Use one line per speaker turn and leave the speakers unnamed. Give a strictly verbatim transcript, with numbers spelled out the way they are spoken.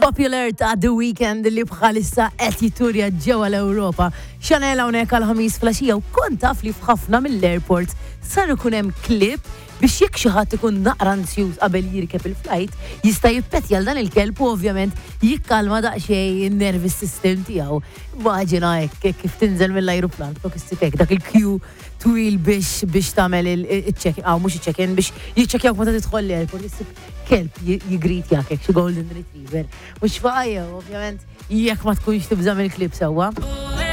Popular ta' The Weeknd li bħalissa qed jiturja ġewwa l-Ewropa. Chanel hawnhekk għall-ħamis flaxija u kont taf li f'ħafna mill-airports sar ikun hemm klip biex jekk xi ħadd ikun naqra anzjuż qabel jirkeb il-flight jista' jippetjal dan il-kelb u ovvjament jikkalma daqsxejn in-nervous system tiegħu. Immaġina hekk kif tinżel mill-ajruplan fuq is-sipek dak il-queue twil biex biex tagħmel il-check aw mhux il-check-in biex jiċċekkjawk meta tidħol l-airport issib kelb jigrit jak hekk xi golden retriever. Mhux faqajja ovvjament jekk ma tkunx tibżam il-klip sewwa.